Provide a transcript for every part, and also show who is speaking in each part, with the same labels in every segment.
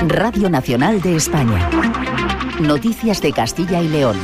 Speaker 1: Radio Nacional de España. Noticias de Castilla y León.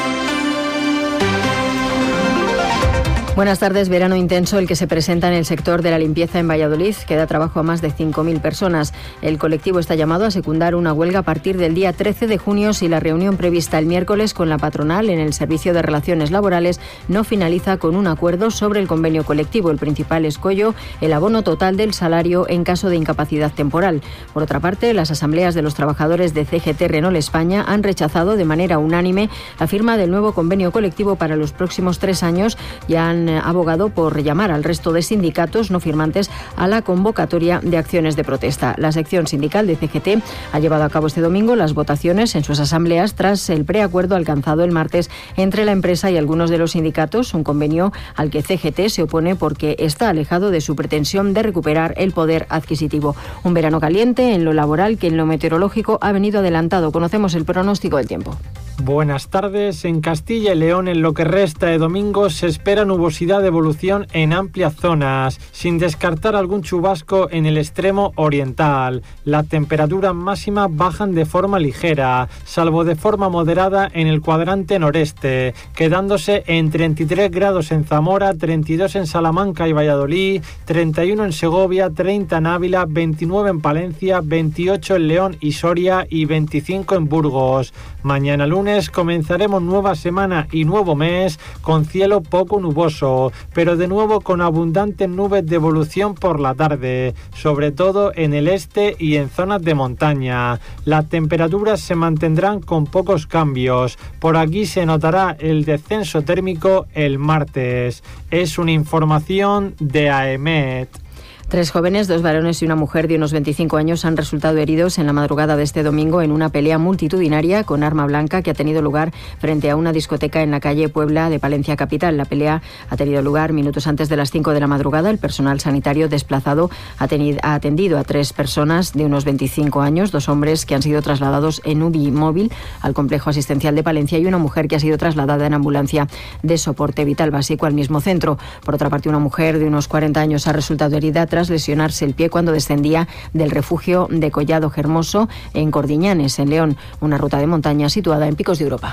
Speaker 2: Buenas tardes. Verano intenso el que se presenta en el sector de la limpieza en Valladolid, que da trabajo a más de 5.000 personas. El colectivo está llamado a secundar una huelga a partir del día 13 de junio si la reunión prevista el miércoles con la patronal en el Servicio de Relaciones Laborales no finaliza con un acuerdo sobre el convenio colectivo. El principal escollo, el abono total del salario en caso de incapacidad temporal. Por otra parte, las asambleas de los trabajadores de CGT Renault España han rechazado de manera unánime la firma del nuevo convenio colectivo para los próximos 3 años y han abogado por llamar al resto de sindicatos no firmantes a la convocatoria de acciones de protesta. La sección sindical de CGT ha llevado a cabo este domingo las votaciones en sus asambleas tras el preacuerdo alcanzado el martes entre la empresa y algunos de los sindicatos, un convenio al que CGT se opone porque está alejado de su pretensión de recuperar el poder adquisitivo. Un verano caliente en lo laboral que en lo meteorológico ha venido adelantado. Conocemos el pronóstico del tiempo.
Speaker 3: Buenas tardes. En Castilla y León, en lo que resta de domingo, se espera nubosidad de evolución en amplias zonas, sin descartar algún chubasco en el extremo oriental. Las temperaturas máximas bajan de forma ligera, salvo de forma moderada en el cuadrante noreste, quedándose en 33 grados en Zamora, 32 en Salamanca y Valladolid, 31 en Segovia, 30 en Ávila, 29 en Palencia, 28 en León y Soria y 25 en Burgos. Mañana lunes comenzaremos nueva semana y nuevo mes con cielo poco nuboso, pero de nuevo con abundantes nubes de evolución por la tarde, sobre todo en el este y en zonas de montaña. Las temperaturas se mantendrán con pocos cambios. Por aquí se notará el descenso térmico el martes. Es una información de AEMET.
Speaker 2: 3 jóvenes, 2 varones y una mujer de unos 25 años han resultado heridos en la madrugada de este domingo en una pelea multitudinaria con arma blanca que ha tenido lugar frente a una discoteca en la calle Puebla de Palencia capital. La pelea ha tenido lugar minutos antes de las 5 de la madrugada. El personal sanitario desplazado ha atendido a 3 personas de unos 25 años, 2 hombres que han sido trasladados en UBI móvil al complejo asistencial de Palencia y una mujer que ha sido trasladada en ambulancia de soporte vital básico al mismo centro. Por otra parte, una mujer de unos 40 años ha resultado herida tras lesionarse el pie cuando descendía del refugio de Collado Hermoso en Cordiñanes, en León, una ruta de montaña situada en Picos de Europa.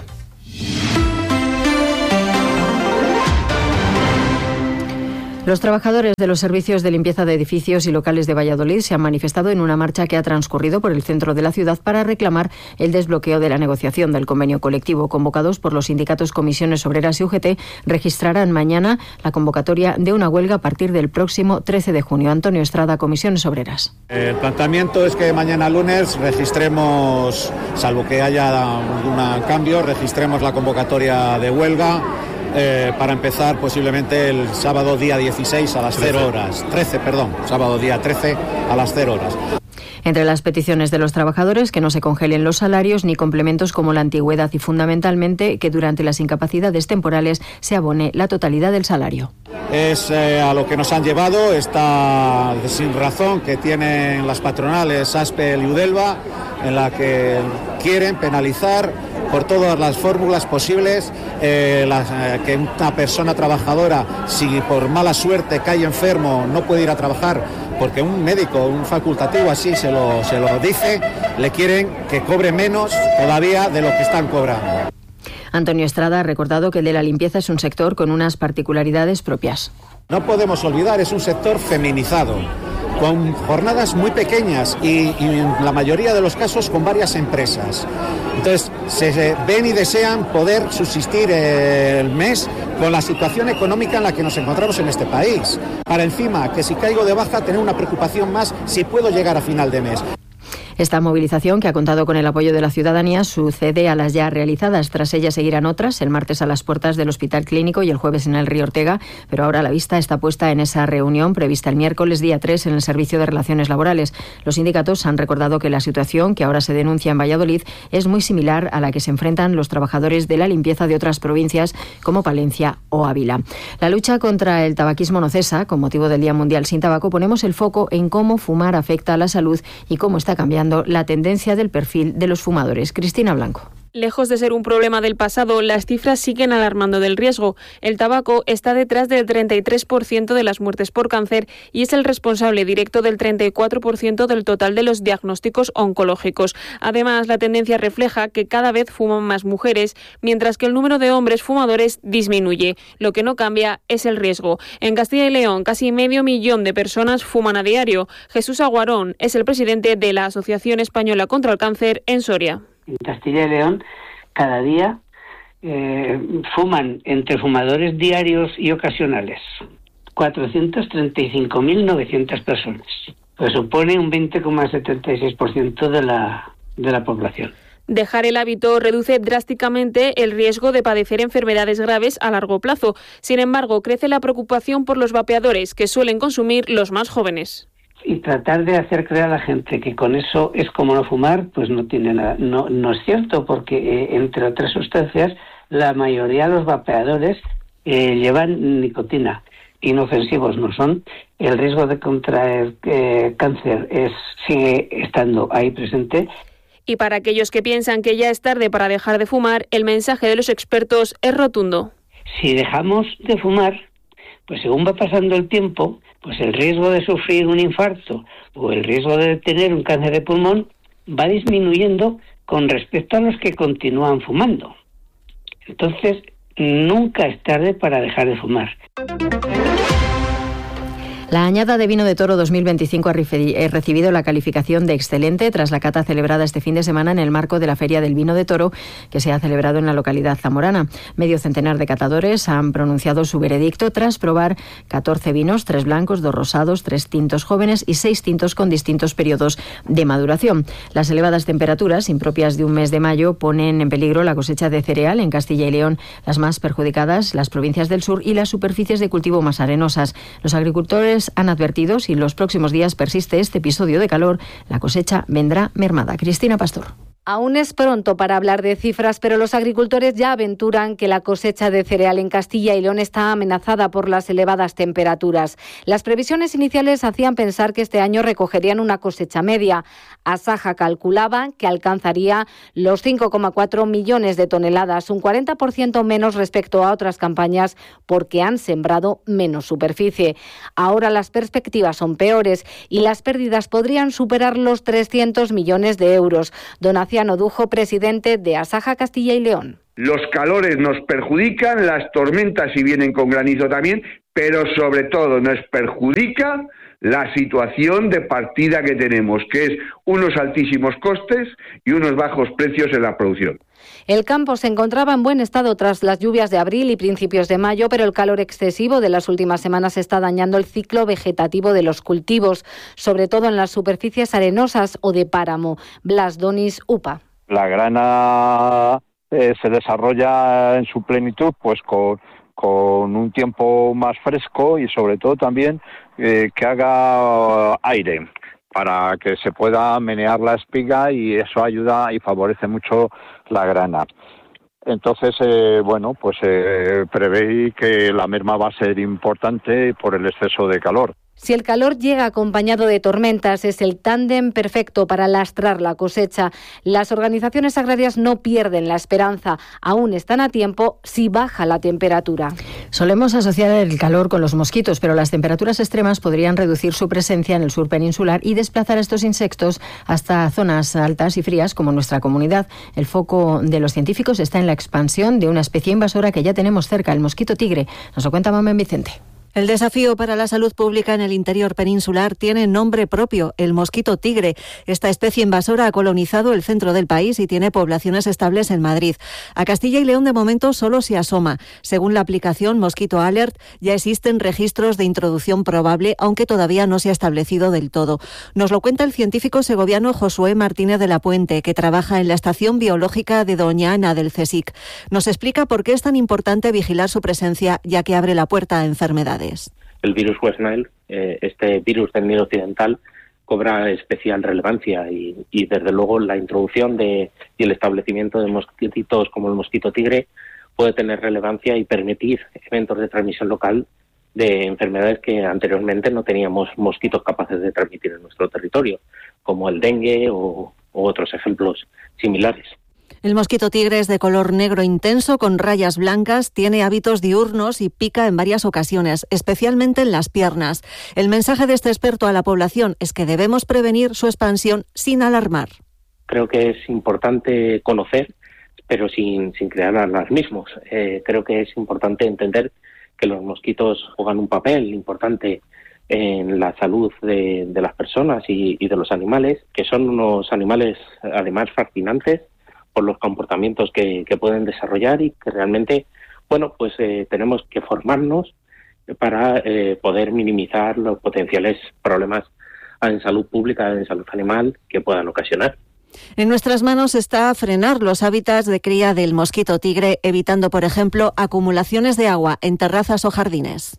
Speaker 2: Los trabajadores de los servicios de limpieza de edificios y locales de Valladolid se han manifestado en una marcha que ha transcurrido por el centro de la ciudad para reclamar el desbloqueo de la negociación del convenio colectivo. Convocados por los sindicatos Comisiones Obreras y UGT, registrarán mañana la convocatoria de una huelga a partir del próximo 13 de junio. Antonio Estrada, Comisiones Obreras.
Speaker 4: El planteamiento es que mañana lunes registremos, salvo que haya algún cambio, registremos la convocatoria de huelga. Para empezar posiblemente el sábado día 16 a las 0 horas. 13, perdón, sábado día 13 a las 0 horas.
Speaker 2: Entre las peticiones de los trabajadores, que no se congelen los salarios ni complementos como la antigüedad y fundamentalmente que durante las incapacidades temporales se abone la totalidad del salario.
Speaker 4: Es a lo que nos han llevado esta sin razón que tienen las patronales ASPEL y UDELVA, en la que quieren penalizar por todas las fórmulas posibles que una persona trabajadora, si por mala suerte cae enfermo, no puede ir a trabajar porque un médico, un facultativo así se lo dice, le quieren que cobre menos todavía de lo que están cobrando.
Speaker 2: Antonio Estrada ha recordado que el de la limpieza es un sector con unas particularidades propias.
Speaker 4: No podemos olvidar, es un sector feminizado, con jornadas muy pequeñas y en la mayoría de los casos con varias empresas. Entonces, se ven y desean poder subsistir el mes con la situación económica en la que nos encontramos en este país. Para encima, que si caigo de baja, tener una preocupación más si puedo llegar a final de mes.
Speaker 2: Esta movilización, que ha contado con el apoyo de la ciudadanía, sucede a las ya realizadas. Tras ella seguirán otras, el martes a las puertas del Hospital Clínico y el jueves en el Río Ortega, pero ahora la vista está puesta en esa reunión prevista el miércoles día 3 en el Servicio de Relaciones Laborales. Los sindicatos han recordado que la situación que ahora se denuncia en Valladolid es muy similar a la que se enfrentan los trabajadores de la limpieza de otras provincias como Palencia o Ávila. La lucha contra el tabaquismo no cesa. Con motivo del Día Mundial sin Tabaco, ponemos el foco en cómo fumar afecta a la salud y cómo está cambiando la tendencia del perfil de los fumadores. Cristina Blanco.
Speaker 5: Lejos de ser un problema del pasado, las cifras siguen alarmando del riesgo. El tabaco está detrás del 33% de las muertes por cáncer y es el responsable directo del 34% del total de los diagnósticos oncológicos. Además, la tendencia refleja que cada vez fuman más mujeres, mientras que el número de hombres fumadores disminuye. Lo que no cambia es el riesgo. En Castilla y León, casi 500.000 de personas fuman a diario. Jesús Aguarón es el presidente de la Asociación Española contra el Cáncer en Soria.
Speaker 6: En Castilla y León, cada día fuman entre fumadores diarios y ocasionales 435.900 personas. Pues supone un 20,76% de la población.
Speaker 5: Dejar el hábito reduce drásticamente el riesgo de padecer enfermedades graves a largo plazo. Sin embargo, crece la preocupación por los vapeadores, que suelen consumir los más jóvenes.
Speaker 6: Y tratar de hacer creer a la gente que con eso es como no fumar, pues no tiene nada. No es cierto, porque entre otras sustancias, la mayoría de los vapeadores llevan nicotina. Inofensivos no son. El riesgo de contraer cáncer sigue estando ahí presente.
Speaker 5: Y para aquellos que piensan que ya es tarde para dejar de fumar, el mensaje de los expertos es rotundo.
Speaker 6: Si dejamos de fumar, pues según va pasando el tiempo, pues el riesgo de sufrir un infarto o el riesgo de tener un cáncer de pulmón va disminuyendo con respecto a los que continúan fumando. Entonces, nunca es tarde para dejar de fumar.
Speaker 2: La añada de vino de toro 2025 ha recibido la calificación de excelente tras la cata celebrada este fin de semana en el marco de la Feria del Vino de Toro que se ha celebrado en la localidad zamorana. Medio centenar de catadores han pronunciado su veredicto tras probar 14 vinos, 3 blancos, 2 rosados, 3 tintos jóvenes y 6 tintos con distintos periodos de maduración. Las elevadas temperaturas, impropias de un mes de mayo, ponen en peligro la cosecha de cereal en Castilla y León, las más perjudicadas, las provincias del sur y las superficies de cultivo más arenosas. Los agricultores han advertido, si en los próximos días persiste este episodio de calor, la cosecha vendrá mermada. Cristina Pastor.
Speaker 7: Aún es pronto para hablar de cifras, pero los agricultores ya aventuran que la cosecha de cereal en Castilla y León está amenazada por las elevadas temperaturas. Las previsiones iniciales hacían pensar que este año recogerían una cosecha media. Asaja calculaba que alcanzaría los 5,4 millones de toneladas, un 40% menos respecto a otras campañas porque han sembrado menos superficie. Ahora las perspectivas son peores y las pérdidas podrían superar los 300 millones de euros. Donación Odujo, presidente de Asaja Castilla y León.
Speaker 8: Los calores nos perjudican, las tormentas si vienen con granizo también, pero sobre todo nos perjudica la situación de partida que tenemos, que es unos altísimos costes y unos bajos precios en la producción.
Speaker 7: El campo se encontraba en buen estado tras las lluvias de abril y principios de mayo, pero el calor excesivo de las últimas semanas está dañando el ciclo vegetativo de los cultivos, sobre todo en las superficies arenosas o de páramo. Blas Donis, UPA.
Speaker 9: La grana se desarrolla en su plenitud pues con un tiempo más fresco y sobre todo también que haga aire para que se pueda menear la espiga y eso ayuda y favorece mucho la grana. Entonces, prevé que la merma va a ser importante por el exceso de calor.
Speaker 7: Si el calor llega acompañado de tormentas, es el tándem perfecto para lastrar la cosecha. Las organizaciones agrarias no pierden la esperanza, aún están a tiempo si baja la temperatura.
Speaker 2: Solemos asociar el calor con los mosquitos, pero las temperaturas extremas podrían reducir su presencia en el sur peninsular y desplazar a estos insectos hasta zonas altas y frías como nuestra comunidad. El foco de los científicos está en la expansión de una especie invasora que ya tenemos cerca, el mosquito tigre. Nos lo cuenta Mamen Vicente.
Speaker 10: El desafío para la salud pública en el interior peninsular tiene nombre propio, el mosquito tigre. Esta especie invasora ha colonizado el centro del país y tiene poblaciones estables en Madrid. A Castilla y León de momento solo se asoma. Según la aplicación Mosquito Alert, ya existen registros de introducción probable, aunque todavía no se ha establecido del todo. Nos lo cuenta el científico segoviano Josué Martínez de la Puente, que trabaja en la Estación Biológica de Doña Ana del CSIC. Nos explica por qué es tan importante vigilar su presencia, ya que abre la puerta a enfermedades.
Speaker 11: El virus West Nile, este virus del Nilo Occidental, cobra especial relevancia y desde luego la introducción y el establecimiento de mosquitos como el mosquito tigre puede tener relevancia y permitir eventos de transmisión local de enfermedades que anteriormente no teníamos mosquitos capaces de transmitir en nuestro territorio, como el dengue o otros ejemplos similares.
Speaker 10: El mosquito tigre es de color negro intenso con rayas blancas, tiene hábitos diurnos y pica en varias ocasiones, especialmente en las piernas. El mensaje de este experto a la población es que debemos prevenir su expansión sin alarmar.
Speaker 11: Creo que es importante conocer, pero sin crear alarmismos. Creo que es importante entender que los mosquitos juegan un papel importante en la salud de las personas y de los animales, que son unos animales además fascinantes por los comportamientos que pueden desarrollar y que realmente, tenemos que formarnos para poder minimizar los potenciales problemas en salud pública, en salud animal que puedan ocasionar.
Speaker 10: En nuestras manos está frenar los hábitats de cría del mosquito tigre, evitando, por ejemplo, acumulaciones de agua en terrazas o jardines.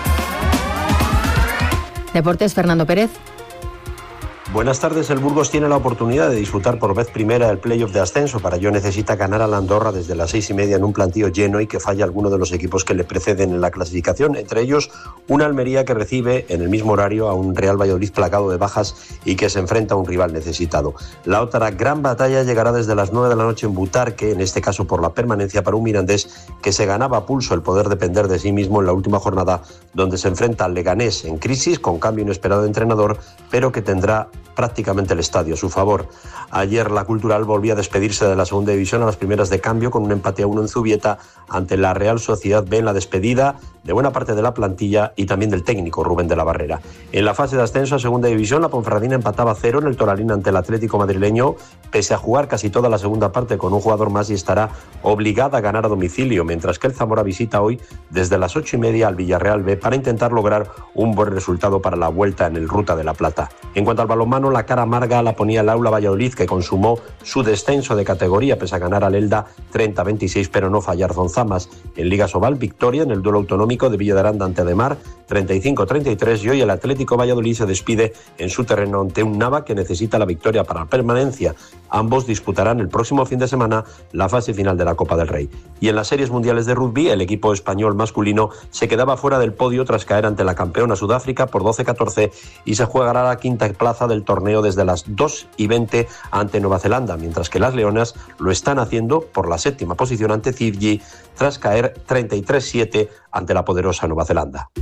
Speaker 2: Deportes, Fernando Pérez.
Speaker 12: Buenas tardes. El Burgos tiene la oportunidad de disputar por vez primera el playoff de ascenso. Para ello necesita ganar a la Andorra desde las 6:30 en un plantío lleno y que falla alguno de los equipos que le preceden en la clasificación. Entre ellos, una Almería que recibe en el mismo horario a un Real Valladolid plagado de bajas y que se enfrenta a un rival necesitado. La otra gran batalla llegará desde las 9 de la noche en Butarque, en este caso por la permanencia para un Mirandés que se ganaba a pulso el poder depender de sí mismo en la última jornada, donde se enfrenta al Leganés en crisis con cambio inesperado de entrenador, pero que tendrá prácticamente el estadio a su favor. Ayer la Cultural volvía a despedirse de la segunda división a las primeras de cambio con un empate a 1 en Zubieta ante la Real Sociedad B en la despedida de buena parte de la plantilla y también del técnico Rubén de la Barrera. En la fase de ascenso a segunda división, la Ponferradina empataba 0 en el Toralín ante el Atlético madrileño, pese a jugar casi toda la segunda parte con un jugador más y estará obligada a ganar a domicilio, mientras que el Zamora visita hoy desde las 8:30 al Villarreal B para intentar lograr un buen resultado para la vuelta en el Ruta de la Plata. En cuanto al balonmano, la cara amarga la ponía el Aula Valladolid, que consumó su descenso de categoría pese a ganar al Elda 30-26, pero no fallar Zonzamas. En Liga Sobal, victoria en el duelo autonómico de Villa de Aranda ante Ademar 35-33, y hoy el Atlético Valladolid se despide en su terreno ante un Nava que necesita la victoria para la permanencia. Ambos disputarán el próximo fin de semana la fase final de la Copa del Rey. Y en las series mundiales de rugby, el equipo español masculino se quedaba fuera del podio tras caer ante la campeona Sudáfrica por 12-14 y se jugará la quinta plaza del torneo desde las 2:20 ante Nueva Zelanda, mientras que las leonas lo están haciendo por la séptima posición ante Fiji tras caer 33-7 ante la poderosa Nueva Zelanda.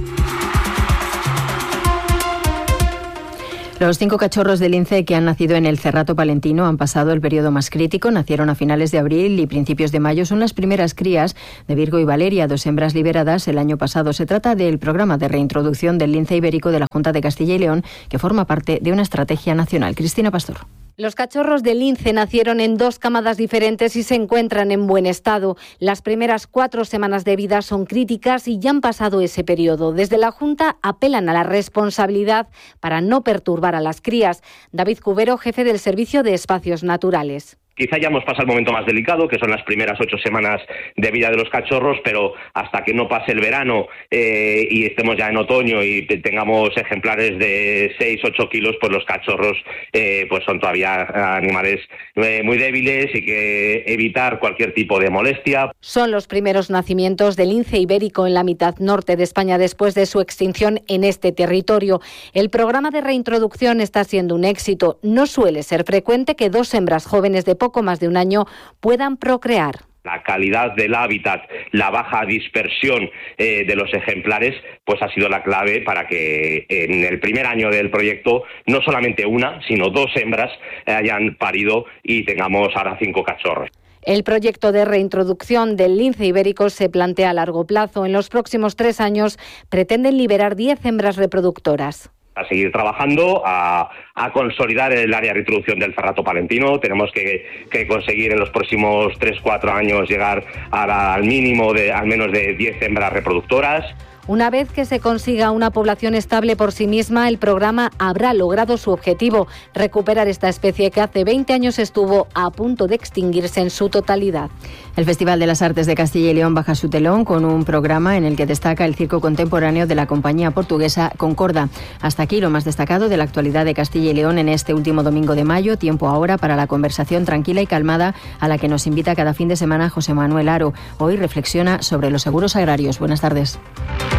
Speaker 2: Los 5 cachorros de lince que han nacido en el Cerrato Palentino han pasado el periodo más crítico. Nacieron a finales de abril y principios de mayo. Son las primeras crías de Virgo y Valeria, 2 hembras liberadas el año pasado. Se trata del programa de reintroducción del lince ibérico de la Junta de Castilla y León, que forma parte de una estrategia nacional. Cristina Pastor.
Speaker 7: Los cachorros de lince nacieron en 2 camadas diferentes y se encuentran en buen estado. Las primeras 4 semanas de vida son críticas y ya han pasado ese periodo. Desde la Junta apelan a la responsabilidad para no perturbar a las crías. David Cubero, jefe del Servicio de Espacios Naturales.
Speaker 13: Quizá ya hemos pasado el momento más delicado, que son las primeras 8 semanas de vida de los cachorros, pero hasta que no pase el verano y estemos ya en otoño y tengamos ejemplares de 6-8 kilos, pues los cachorros pues son todavía animales muy débiles y que evitar cualquier tipo de molestia.
Speaker 7: Son los primeros nacimientos del lince ibérico en la mitad norte de España después de su extinción en este territorio. El programa de reintroducción está siendo un éxito. No suele ser frecuente que 2 hembras jóvenes de poco más de un año puedan procrear.
Speaker 13: La calidad del hábitat, la baja dispersión de los ejemplares, pues ha sido la clave para que en el primer año del proyecto no solamente una, sino 2 hembras hayan parido y tengamos ahora 5 cachorros.
Speaker 7: El proyecto de reintroducción del lince ibérico se plantea a largo plazo. En los próximos 3 años pretenden liberar 10 hembras reproductoras.
Speaker 13: A seguir trabajando, a consolidar el área de reintroducción del Cerrato Palentino. Tenemos que conseguir en los próximos 3-4 años llegar al mínimo de al menos de 10 hembras reproductoras.
Speaker 7: Una vez que se consiga una población estable por sí misma, el programa habrá logrado su objetivo, recuperar esta especie que hace 20 años estuvo a punto de extinguirse en su totalidad.
Speaker 2: El Festival de las Artes de Castilla y León baja su telón con un programa en el que destaca el circo contemporáneo de la compañía portuguesa Concorda. Hasta aquí lo más destacado de la actualidad de Castilla y León en este último domingo de mayo. Tiempo ahora para la conversación tranquila y calmada a la que nos invita cada fin de semana José Manuel Aro. Hoy reflexiona sobre los seguros agrarios. Buenas tardes.